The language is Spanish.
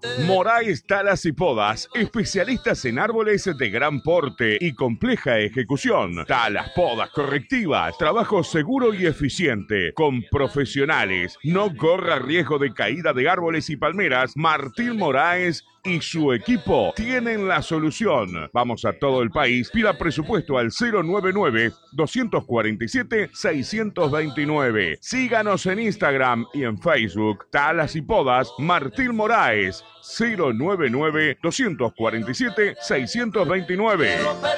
Moraes Talas y Podas, especialistas en árboles de gran porte y compleja ejecución. Talas, podas, correctiva, trabajo seguro y eficiente, con profesionales. No corra riesgo de caída de árboles y palmeras. Martín Moraes y su equipo tienen la solución. Vamos a todo el país. Pida presupuesto al 099-247-629. Síganos en Instagram y en Facebook. Talas y Podas, Martín Moraes. 099-247-629.